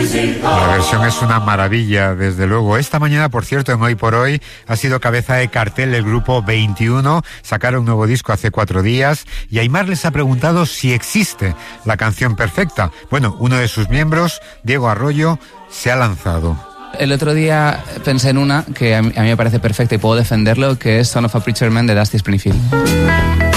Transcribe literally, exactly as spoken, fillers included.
La versión es una maravilla, desde luego. Esta mañana, por cierto, en Hoy por Hoy, ha sido cabeza de cartel del grupo veintiuno. Sacaron un nuevo disco hace cuatro días y Aimar les ha preguntado si existe la canción perfecta. Bueno, uno de sus miembros, Diego Arroyo, se ha lanzado. El otro día pensé en una que a mí, a mí me parece perfecta y puedo defenderlo, que es Son of a Preacher Man de Dusty Springfield.